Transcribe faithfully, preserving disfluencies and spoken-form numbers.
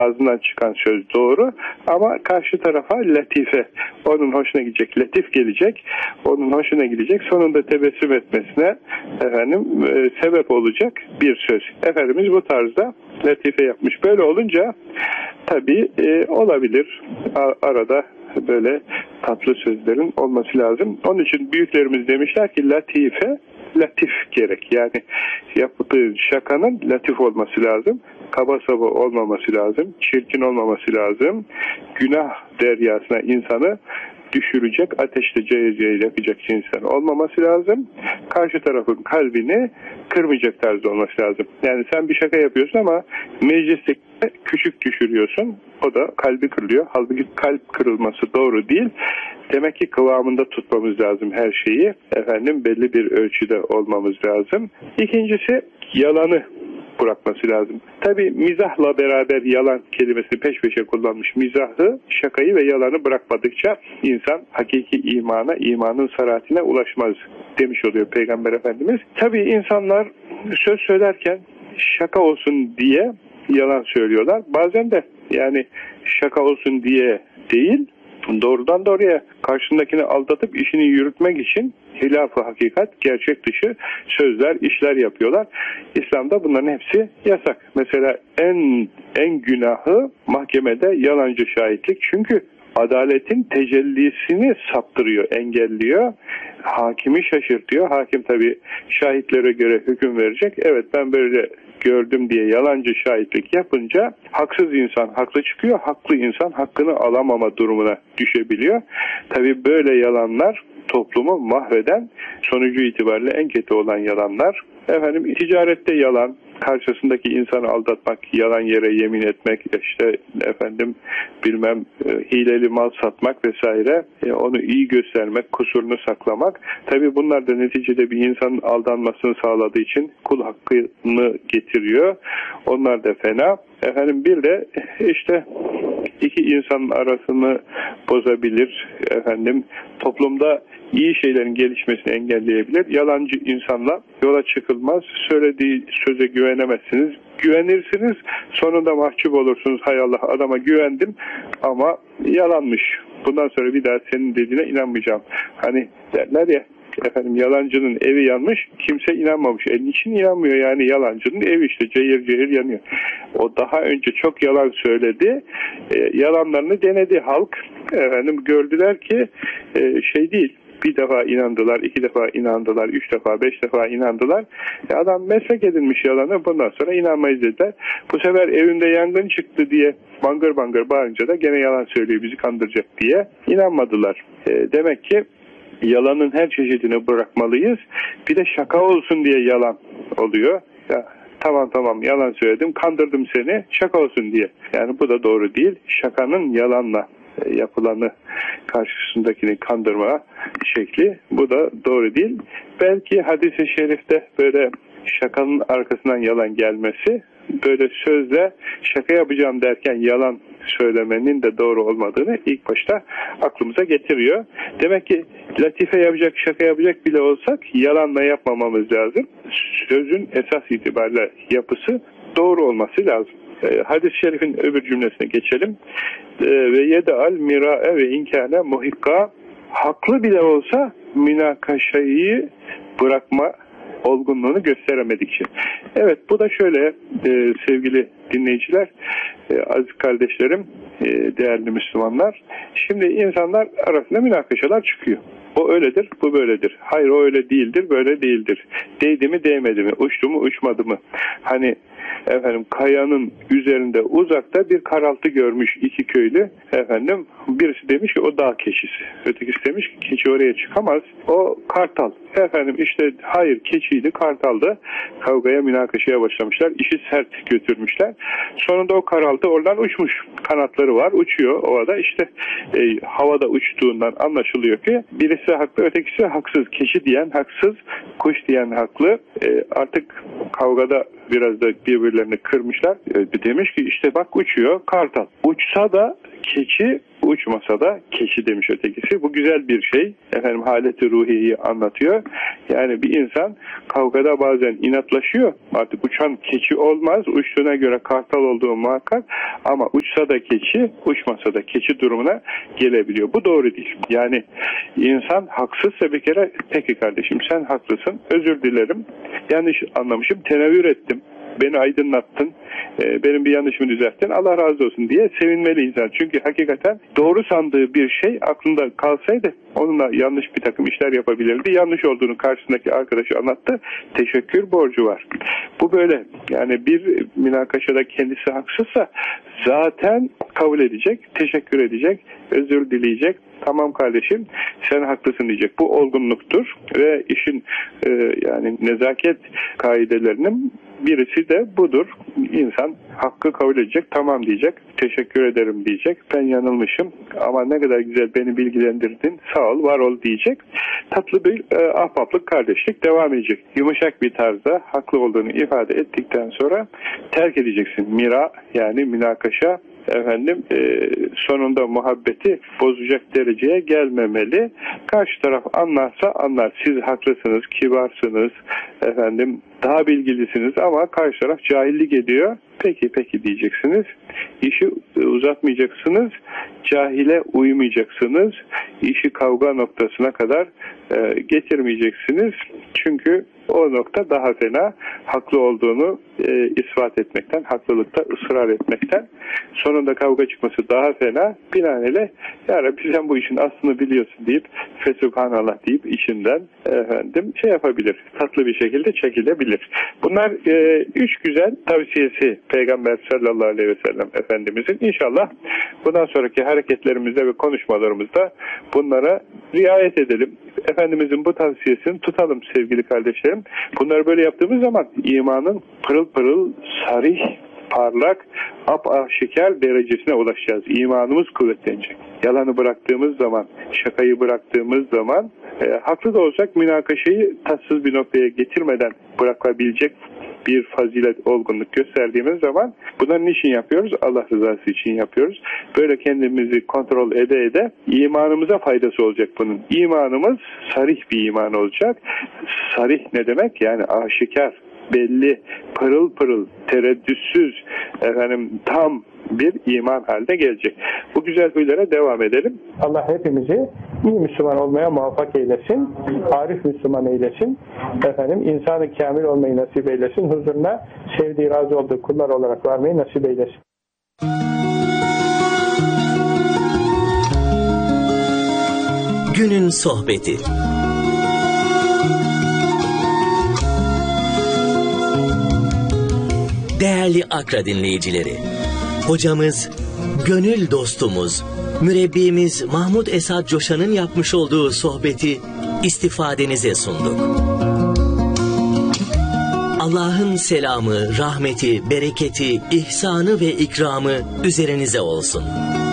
ağzından çıkan söz doğru ama karşı tarafa latife, onun hoşuna gidecek, latif gelecek, onun hoşuna gidecek, sonunda tebessüm etmesine efendim e, sebep olacak bir söz. Efendimiz bu tarzda latife yapmış. Böyle olunca tabii e, olabilir A- arada böyle tatlı sözlerin olması lazım. Onun için büyüklerimiz demişler ki latife, latif gerek. Yani yaptığı şakanın latif olması lazım. Kaba saba olmaması lazım. Çirkin olmaması lazım. Günah deryasına insanı düşürecek, ateşte cayır cayır yakacak cinsten olmaması lazım. Karşı tarafın kalbini kırmayacak tarzda olması lazım. Yani sen bir şaka yapıyorsun ama mecliste küçük düşürüyorsun. O da kalbi kırılıyor. Halbuki kalp kırılması doğru değil. Demek ki kıvamında tutmamız lazım her şeyi. Efendim belli bir ölçüde olmamız lazım. İkincisi yalanı bırakması lazım. Tabi mizahla beraber yalan kelimesini peş peşe kullanmış. Mizahı, şakayı ve yalanı bırakmadıkça insan hakiki imana, imanın saratine ulaşmaz demiş oluyor Peygamber Efendimiz. Tabi insanlar söz söylerken şaka olsun diye yalan söylüyorlar. Bazen de yani şaka olsun diye değil, doğrudan doğruya karşındakini aldatıp işini yürütmek için hilaf-ı hakikat, gerçek dışı sözler, işler yapıyorlar. İslam'da bunların hepsi yasak. Mesela en en günahı mahkemede yalancı şahitlik. Çünkü adaletin tecellisini saptırıyor, engelliyor. Hakimi şaşırtıyor. Hakim tabii şahitlere göre hüküm verecek. Evet ben böyle gördüm diye yalancı şahitlik yapınca haksız insan haklı çıkıyor. Haklı insan hakkını alamama durumuna düşebiliyor. Tabii böyle yalanlar toplumu mahveden, sonucu itibariyle en kötü olan yalanlar. Efendim ticarette yalan, karşısındaki insanı aldatmak, yalan yere yemin etmek, işte efendim bilmem e, hileli mal satmak vesaire, e, onu iyi göstermek, kusurunu saklamak. Tabii bunlar da neticede bir insanın aldanmasını sağladığı için kul hakkını getiriyor. Onlar da fena. Efendim bir de işte iki insanın arasını bozabilir. Efendim toplumda iyi şeylerin gelişmesini engelleyebilir. Yalancı insanla yola çıkılmaz. Söylediği söze güvenemezsiniz. Güvenirsiniz. Sonunda mahcup olursunuz. Hay Allah adama güvendim ama yalanmış. Bundan sonra bir daha senin dediğine inanmayacağım. Hani derler ya efendim yalancının evi yanmış, kimse inanmamış. E niçin inanmıyor yani yalancının evi işte cayır cayır yanıyor. O daha önce çok yalan söyledi. E, yalanlarını denedi halk. Efendim gördüler ki e, şey değil. Bir defa inandılar, iki defa inandılar, üç defa, beş defa inandılar. E adam meslek edinmiş yalanı, bundan sonra inanmayız dediler. Bu sefer evinde yangın çıktı diye bangır bangır bağırınca da gene yalan söylüyor, bizi kandıracak diye inanmadılar. E, demek ki yalanın her çeşidini bırakmalıyız. Bir de şaka olsun diye yalan oluyor. Ya, tamam tamam yalan söyledim, kandırdım seni, şaka olsun diye. Yani bu da doğru değil. Şakanın yalanla yapılanı karşısındakini kandırma şekli, bu da doğru değil. Belki hadis-i şerifte böyle şakanın arkasından yalan gelmesi, böyle sözle şaka yapacağım derken yalan söylemenin de doğru olmadığını ilk başta aklımıza getiriyor. Demek ki latife yapacak, şaka yapacak bile olsak yalanla yapmamamız lazım. Sözün esas itibariyle yapısı doğru olması lazım. E, hadis-i şerifin öbür cümlesine geçelim. E, ve yede'al mira'e ve inkâne muhikka, haklı bile olsa münakaşayı bırakma olgunluğunu gösteremedikçe. Evet, bu da şöyle e, sevgili dinleyiciler, e, aziz kardeşlerim, e, değerli Müslümanlar. Şimdi insanlar arasında münakaşalar çıkıyor. O öyledir, bu böyledir. Hayır, o öyle değildir, böyle değildir. Değdi mi, değmedi mi? Uçtu mu, uçmadı mı? Hani efendim kayanın üzerinde uzakta bir karaltı görmüş iki köylü. Efendim birisi demiş ki o dağ keçisi. Ötekisi demiş ki keçi oraya çıkamaz. O kartal. Efendim işte hayır keçiydi, kartaldı. Kavgaya, münakaşaya başlamışlar. İşi sert götürmüşler. Sonunda o karaltı oradan uçmuş. Kanatları var, uçuyor ovada. İşte e, havada uçtuğundan anlaşılıyor ki birisi haklı, ötekisi haksız. Keçi diyen haksız, kuş diyen haklı. E, artık kavgada biraz da birbirlerini kırmışlar. E, demiş ki işte bak uçuyor kartal. Uçsa da Keçi uçmasa da keçi demiş ötekisi. Bu güzel bir şey. Efendim haleti ruhiyeyi anlatıyor. Yani bir insan kavgada bazen inatlaşıyor. Artık uçan keçi olmaz. Uçtuğuna göre kartal olduğu muhakkak. Ama uçsa da keçi, uçmasa da keçi durumuna gelebiliyor. Bu doğru değil. Yani insan haksızsa bir kere, peki kardeşim sen haklısın. Özür dilerim. Yanlış anlamışım. Tenevvür ettim. Beni aydınlattın, benim bir yanlışımı düzelttin, Allah razı olsun diye sevinmeli insan. Çünkü hakikaten doğru sandığı bir şey aklında kalsaydı onunla yanlış bir takım işler yapabilirdi. Yanlış olduğunu karşısındaki arkadaşı anlattı, teşekkür borcu var. Bu böyle. Yani bir münakaşada kendisi haksızsa zaten kabul edecek, teşekkür edecek, özür dileyecek. Tamam kardeşim sen haklısın diyecek. Bu olgunluktur ve işin e, yani nezaket kaidelerinin birisi de budur. İnsan hakkı kabul edecek, tamam diyecek, teşekkür ederim diyecek, ben yanılmışım ama ne kadar güzel beni bilgilendirdin, sağ ol, var ol diyecek. Tatlı bir e, ahbaplık, kardeşlik devam edecek. Yumuşak bir tarzda haklı olduğunu ifade ettikten sonra terk edeceksin. Mira yani münakaşa efendim e, sonunda muhabbeti bozacak dereceye gelmemeli. Karşı taraf anlarsa anlar. Siz haklısınız, kibarsınız, efendim daha bilgilisiniz ama karşı taraf cahillik ediyor. Peki peki diyeceksiniz. İşi uzatmayacaksınız. Cahile uymayacaksınız. İşi kavga noktasına kadar e, getirmeyeceksiniz. Çünkü o nokta daha fena. Haklı olduğunu e, ispat etmekten, haklılıkta ısrar etmekten. Sonunda kavga çıkması daha fena. Binaenaleyh ya Rabbi sen bu işin aslını biliyorsun deyip Fesubhanallah deyip içinden efendim şey yapabilir. Tatlı bir şekilde çekilebilir. Bunlar e, üç güzel tavsiyesi Peygamber sallallahu aleyhi ve sellem Efendimizin. İnşallah bundan sonraki hareketlerimizde ve konuşmalarımızda bunlara riayet edelim. Efendimizin bu tavsiyesini tutalım sevgili kardeşlerim. Bunları böyle yaptığımız zaman imanın pırıl pırıl, sarih, parlak, ap-aşikar derecesine ulaşacağız. İmanımız kuvvetlenecek. Yalanı bıraktığımız zaman, şakayı bıraktığımız zaman e, haklı da olsak münakaşayı tatsız bir noktaya getirmeden bırakabilecek bir fazilet, olgunluk gösterdiğimiz zaman bunları niçin yapıyoruz? Allah rızası için yapıyoruz. Böyle kendimizi kontrol ede ede imanımıza faydası olacak bunun. İmanımız sarih bir iman olacak. Sarih ne demek? Yani aşikar, belli, pırıl pırıl, tereddütsüz, efendim tam bir iman haline gelecek. Bu güzel huylara devam edelim. Allah hepimizi iyi Müslüman olmaya muvaffak eylesin. Arif Müslüman eylesin. Efendim insanı kamil olmayı nasip eylesin. Huzuruna sevdiği, razı olduğu kullar olarak varmayı nasip eylesin. Günün sohbeti. Değerli Akra dinleyicileri, hocamız, gönül dostumuz, mürebbimiz Mahmud Esad Coşan'ın yapmış olduğu sohbeti istifadenize sunduk. Allah'ın selamı, rahmeti, bereketi, ihsanı ve ikramı üzerinize olsun.